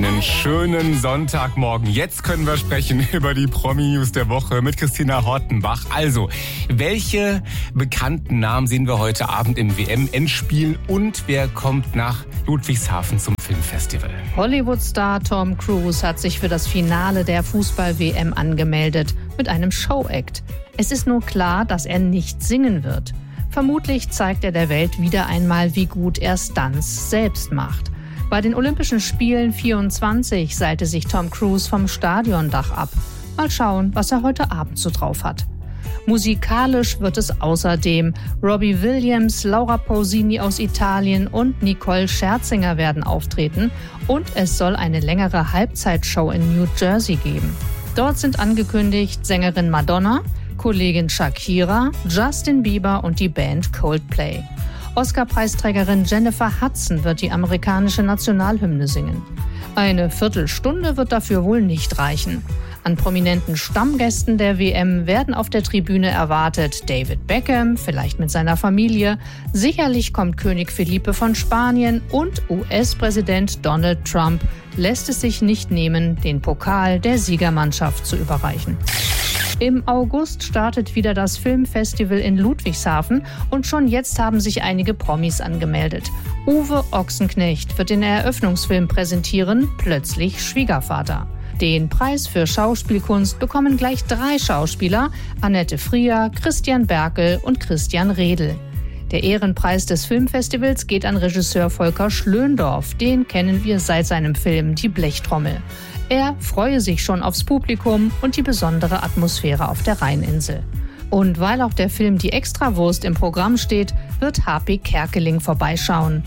Einen schönen Sonntagmorgen. Jetzt können wir sprechen über die Promi-News der Woche mit Christina Hortenbach. Also, welche bekannten Namen sehen wir heute Abend im WM-Endspiel und wer kommt nach Ludwigshafen zum Filmfestival? Hollywood-Star Tom Cruise hat sich für das Finale der Fußball-WM angemeldet mit einem Show-Act. Es ist nur klar, dass er nicht singen wird. Vermutlich zeigt er der Welt wieder einmal, wie gut er Stunts selbst macht. Bei den Olympischen Spielen 24 seilte sich Tom Cruise vom Stadiondach ab. Mal schauen, was er heute Abend so drauf hat. Musikalisch wird es außerdem. Robbie Williams, Laura Pausini aus Italien und Nicole Scherzinger werden auftreten. Und es soll eine längere Halbzeitshow in New Jersey geben. Dort sind angekündigt Sängerin Madonna, Kollegin Shakira, Justin Bieber und die Band Coldplay. Oscar-Preisträgerin Jennifer Hudson wird die amerikanische Nationalhymne singen. Eine Viertelstunde wird dafür wohl nicht reichen. An prominenten Stammgästen der WM werden auf der Tribüne erwartet David Beckham, vielleicht mit seiner Familie. Sicherlich kommt König Felipe von Spanien und US-Präsident Donald Trump lässt es sich nicht nehmen, den Pokal der Siegermannschaft zu überreichen. Im August startet wieder das Filmfestival in Ludwigshafen und schon jetzt haben sich einige Promis angemeldet. Uwe Ochsenknecht wird den Eröffnungsfilm präsentieren, Plötzlich Schwiegervater. Den Preis für Schauspielkunst bekommen gleich 3 Schauspieler, Annette Frier, Christian Berkel und Christian Redl. Der Ehrenpreis des Filmfestivals geht an Regisseur Volker Schlöndorff. Den kennen wir seit seinem Film Die Blechtrommel. Er freue sich schon aufs Publikum und die besondere Atmosphäre auf der Rheininsel. Und weil auch der Film Die Extrawurst im Programm steht, wird HP Kerkeling vorbeischauen.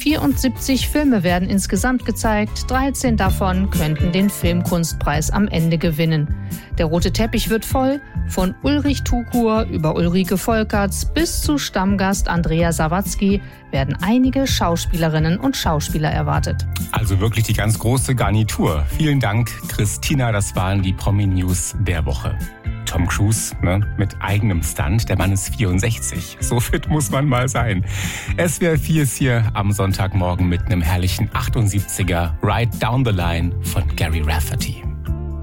74 Filme werden insgesamt gezeigt, 13 davon könnten den Filmkunstpreis am Ende gewinnen. Der rote Teppich wird voll, von Ulrich Tukur über Ulrike Volkerts bis zu Stammgast Andrea Sawatzki werden einige Schauspielerinnen und Schauspieler erwartet. Also wirklich die ganz große Garnitur. Vielen Dank, Christina, das waren die Promi-News der Woche. Tom Cruise, mit eigenem Stunt. Der Mann ist 64. So fit muss man mal sein. SWR 4 ist hier am Sonntagmorgen mit einem herrlichen 78er Right Down the Line von Gary Rafferty.